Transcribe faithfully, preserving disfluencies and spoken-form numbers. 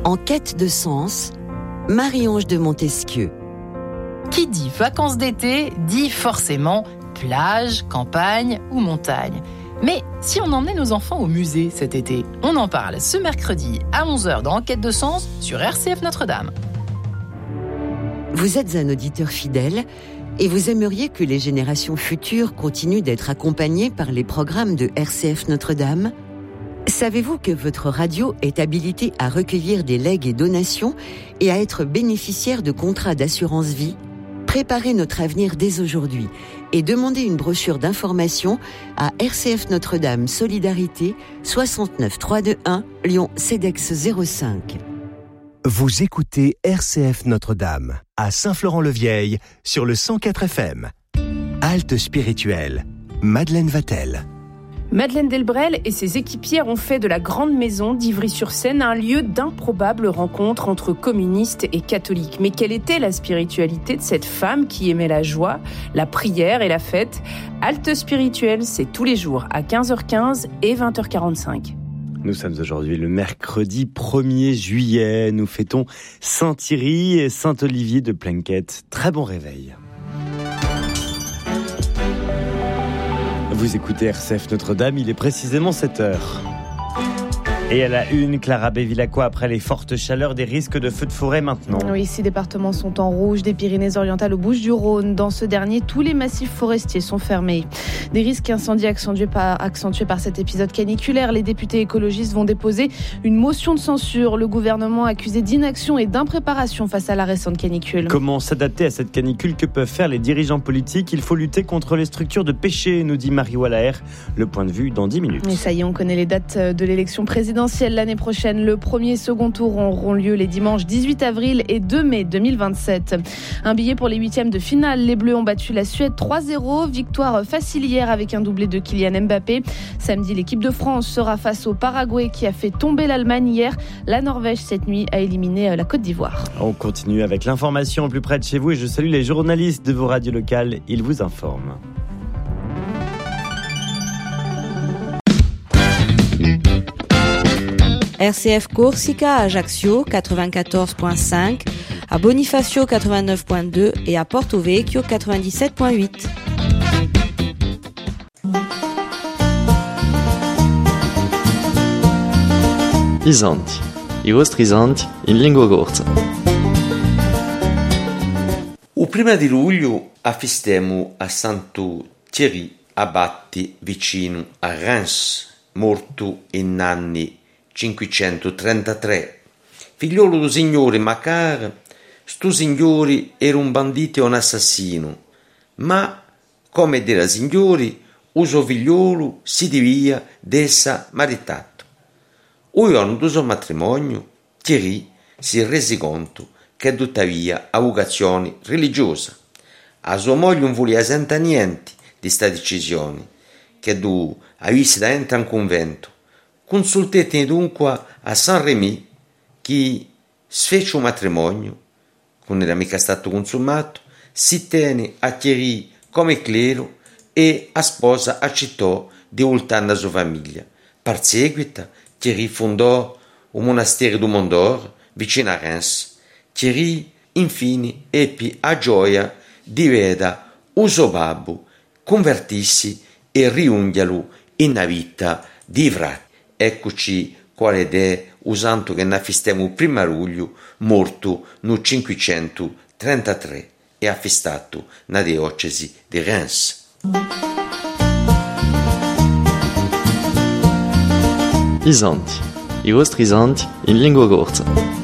En quête de sens, Marie-Ange de Montesquieu. Qui dit vacances d'été dit forcément plage, campagne ou montagne. Mais si on emmenait nos enfants au musée cet été, on en parle ce mercredi à onze heures dans Enquête de sens sur R C F Notre-Dame. Vous êtes un auditeur fidèle et vous aimeriez que les générations futures continuent d'être accompagnées par les programmes de R C F Notre-Dame ? Savez-vous que votre radio est habilitée à recueillir des legs et donations et à être bénéficiaire de contrats d'assurance vie ? Préparez notre avenir dès aujourd'hui et demandez une brochure d'information à R C F Notre-Dame Solidarité soixante-neuf trois cent vingt-et-un Lyon CEDEX zéro cinq. Vous écoutez R C F Notre-Dame à Saint-Florent-le-Vieil sur le cent quatre F M. Halte spirituelle, Madeleine Vatel. Madeleine Delbrel et ses équipières ont fait de la Grande Maison d'Ivry-sur-Seine un lieu d'improbables rencontres entre communistes et catholiques. Mais quelle était la spiritualité de cette femme qui aimait la joie, la prière et la fête ? Halte spirituelle, c'est tous les jours à quinze heures quinze et vingt heures quarante-cinq. Nous sommes aujourd'hui le mercredi premier juillet. Nous fêtons Saint-Thierry et Saint-Olivier de Planquette. Très bon réveil. Vous écoutez R C F Notre-Dame, il est précisément sept heures. Et à la une, Clara Bevilacqua, après les fortes chaleurs, des risques de feux de forêt maintenant. Oui, six départements sont en rouge, des Pyrénées-Orientales aux Bouches-du-Rhône. Dans ce dernier, tous les massifs forestiers sont fermés. Des risques incendies accentués par, accentués par cet épisode caniculaire. Les députés écologistes vont déposer une motion de censure. Le gouvernement accusé d'inaction et d'impréparation face à la récente canicule. Comment s'adapter à cette canicule ? Que peuvent faire les dirigeants politiques ? Il faut lutter contre les structures de péché, nous dit Marie Wallaer. Le point de vue dans dix minutes. Et ça y est, on connaît les dates de l'élection présidentielle. L'année prochaine, le premier et second tour auront lieu les dimanches dix-huit avril et deux mai deux mille vingt-sept. Un billet pour les huitièmes de finale. Les Bleus ont battu la Suède trois zéro. Victoire facile hier avec un doublé de Kylian Mbappé. Samedi, l'équipe de France sera face au Paraguay qui a fait tomber l'Allemagne hier. La Norvège, cette nuit, a éliminé la Côte d'Ivoire. On continue avec l'information au plus près de chez vous et je salue les journalistes de vos radios locales. Ils vous informent. R C F Corsica à Ajaccio quatre-vingt-quatorze virgule cinq, à Bonifacio quatre-vingt-neuf virgule deux et à Porto Vecchio quatre-vingt-dix-sept virgule huit. Isanti, i vostri isanti in lingua corsa. Il primo di luglio affistemo a Santo Thierry Abatti vicino a Reims, morto in anni cinquecentotrentatré. Figliolo do signore Macar, sto signore era un bandito e un assassino, ma, come dira signore, uso figliolo si devia d'essa maritato. Un giorno del suo matrimonio, Thierry si rese conto che tuttavia ha vocazione religiosa. A sua moglie non voleva sentire niente di sta decisione, che du avesse da entrare in convento. Consultete dunque a Saint-Rémy, che sfece un matrimonio, non era mica stato consumato, si tenne a Thierry come clero e a sposa accettò di voltare la sua famiglia. Per seguito, Thierry fondò un monastero du Mont-d'Or vicino a Reims. Thierry, infine, ebbe a gioia di vedere il suo babbo convertirsi e riungerlo in una vita di frate. Eccoci qual è il santo che ne affistiamo il primo luglio, morto nel cinquecentotrentatré e affistato nella diocesi di Reims. Isanti, i vostri isanti in lingua corsa.